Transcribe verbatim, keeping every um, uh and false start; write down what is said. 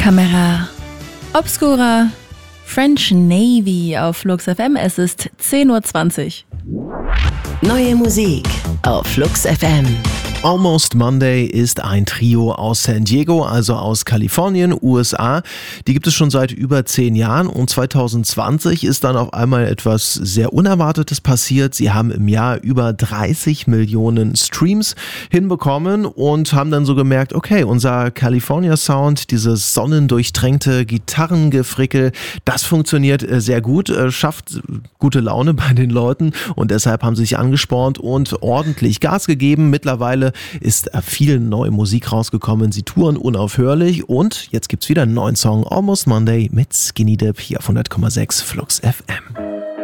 Camera Obscura French Navy auf Flux F M. Es ist zehn Uhr zwanzig. Neue Musik auf Flux F M. Almost Monday ist ein Trio aus San Diego, also aus Kalifornien, U S A. Die gibt es schon seit über zehn Jahren und zwanzig zwanzig ist dann auf einmal etwas sehr Unerwartetes passiert. Sie haben im Jahr über dreißig Millionen Streams hinbekommen und haben dann so gemerkt, okay, unser California Sound, dieses sonnendurchtränkte Gitarrengefrickel, das funktioniert sehr gut, schafft gute Laune bei den Leuten und deshalb haben sie sich angespornt und ordentlich Gas gegeben. Mittlerweile ist viel neue Musik rausgekommen. Sie touren unaufhörlich und jetzt gibt's wieder einen neuen Song, Almost Monday mit Skinny Dip hier auf hundert Komma sechs Flux F M.